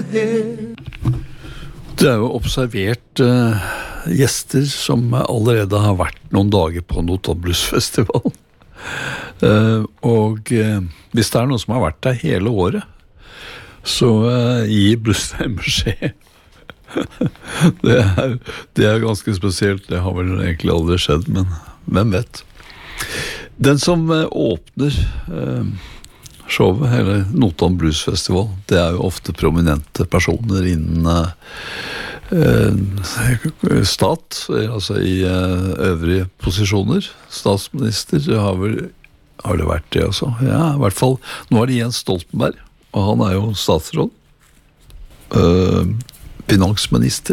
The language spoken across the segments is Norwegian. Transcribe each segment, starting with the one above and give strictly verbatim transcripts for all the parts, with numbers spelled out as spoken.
head. Det er jo observert uh, gjester som allerede har vært noen dager på Notodden Blues Festival. Uh, og uh, hvis det er noen som har vært der hele året, så uh, gir Bluesstein beskjed. det, er, det er ganske spesielt. Det har vel egentlig aldri skjedd, men hvem vet. Den som uh, åpner uh, showet, eller Notodden Blues Festival, det er jo ofte prominente personer innen uh, uh, stat, altså i uh, øvrige posisjoner. Statsminister har vel har det vært det også. Ja, i hvert fall. Nå er det Jens Stoltenberg, og han er jo statsråd. Uh, finansminister.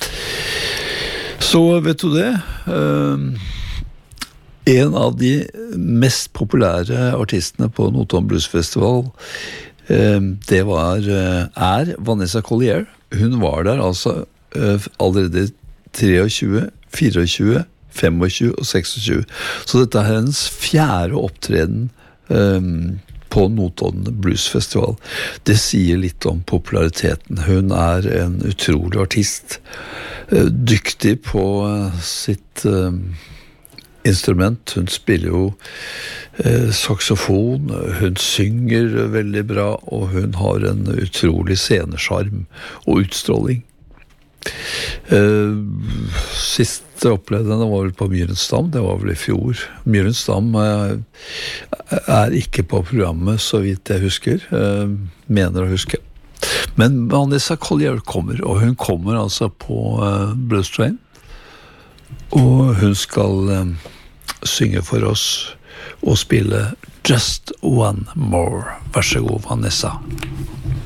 Så vet du det, uh, en av de mest populære artistene på Notodden Blues Festival, uh, det var, uh, er Vanessa Collier. Hun var der altså uh, allerede treogtjue, fireogtjue, tjuefem og tjueseks. Så dette er hennes fjerde opptreden um, på Notodden Blues Festival. Det sier litt om populariteten. Hun er en utrolig artist, uh, dyktig på uh, sitt uh, instrument. Hun spiller jo uh, saxofon, hun synger veldig bra, og hun har en utrolig scenesjarm og utstråling. Uh, sist jeg opplevde henne var vel på Myrens Dam, det var vel i fjor. Myrens Dam uh, er ikke på programmet, så vidt jeg husker, uh, mener å huske. Men Vanessa Collier kommer, og hun kommer altså på uh, Blues Train, og hun skal uh, synge for oss og spille Just One More. Vær så god, Vanessa.